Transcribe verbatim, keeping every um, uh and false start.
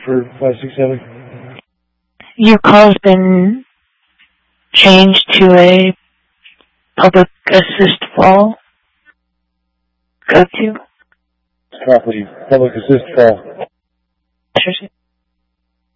for five six seven. Your call's been changed to a public assist fall. Go to. Property, public assist fall. Sure.